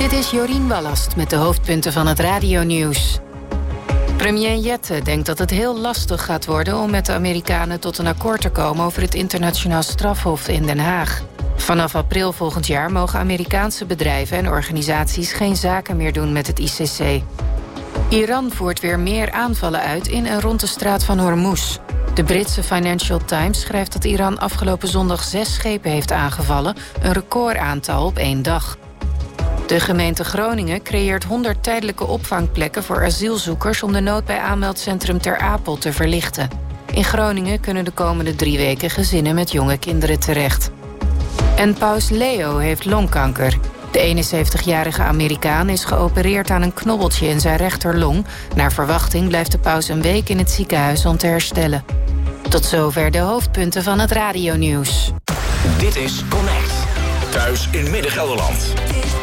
Dit is Jorien Wallast met de hoofdpunten van het radionieuws. Premier Jette denkt dat het heel lastig gaat worden om met de Amerikanen tot een akkoord te komen over het internationaal strafhof in Den Haag. Vanaf april volgend jaar mogen Amerikaanse bedrijven en organisaties geen zaken meer doen met het ICC. Iran voert weer meer aanvallen uit in en rond de straat van Hormuz. De Britse Financial Times schrijft dat Iran afgelopen zondag 6 schepen heeft aangevallen, een recordaantal op 1 dag. De gemeente Groningen creëert 100 tijdelijke opvangplekken voor asielzoekers om de nood bij aanmeldcentrum Ter Apel te verlichten. In Groningen kunnen de komende 3 weken gezinnen met jonge kinderen terecht. En paus Leo heeft longkanker. De 71-jarige Amerikaan is geopereerd aan een knobbeltje in zijn rechterlong. Naar verwachting blijft de paus een week in het ziekenhuis om te herstellen. Tot zover de hoofdpunten van het radionieuws. Dit is Connect. Thuis in Midden-Gelderland.